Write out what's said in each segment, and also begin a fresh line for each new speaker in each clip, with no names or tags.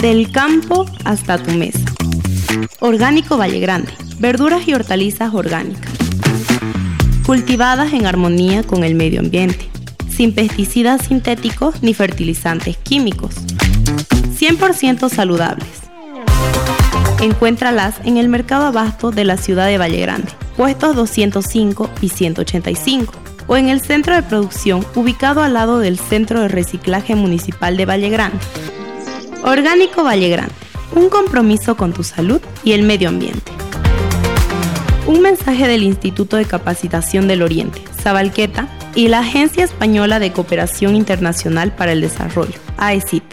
Del campo hasta tu mesa. Orgánico Valle Grande. Verduras y hortalizas orgánicas. Cultivadas en armonía con el medio ambiente. Sin pesticidas sintéticos ni fertilizantes químicos. 100% saludables. Encuéntralas en el Mercado Abasto de la ciudad de Valle Grande, puestos 205 y 185, o en el centro de producción ubicado al lado del Centro de Reciclaje Municipal de Valle Grande. Orgánico Valle Grande, un compromiso con tu salud y el medio ambiente. Un mensaje del Instituto de Capacitación del Oriente, Sabalqueta, y la Agencia Española de Cooperación Internacional para el Desarrollo, AECID.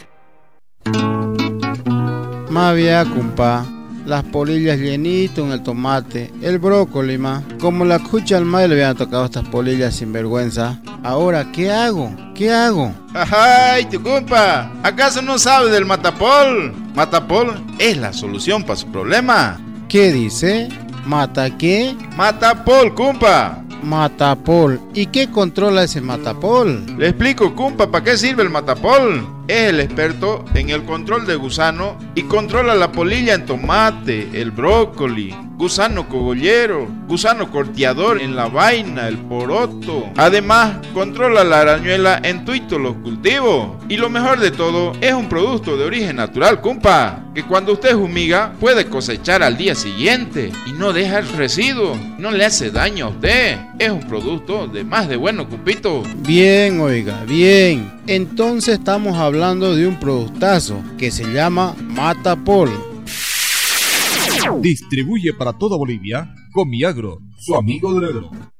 Más bien, compa, las polillas llenito en el tomate, el brócoli, ma. Como la cucha al ma le habían tocado estas polillas sin vergüenza. Ahora, ¿qué hago? ¿Qué hago?
¡Ay, tu compa! ¿Acaso no sabe del Matapol? Matapol es la solución para su problema.
¿Qué dice? ¿Mata qué?
Matapol, compa.
Matapol. ¿Y qué controla ese Matapol?
Le explico, compa, ¿para qué sirve el Matapol? Es el experto en el control de gusano y controla la polilla en tomate, el brócoli, gusano cogollero, gusano corteador en la vaina, el poroto. Además, controla la arañuela en tuitos los cultivos. Y lo mejor de todo, es un producto de origen natural, compa, que cuando usted fumiga puede cosechar al día siguiente y no deja el residuo, no le hace daño a usted. Es un producto de más de bueno, compito.
Bien, oiga, bien. Entonces estamos hablando de un productazo que se llama Matapol.
Distribuye para toda Bolivia Comiagro, su amigo del agro.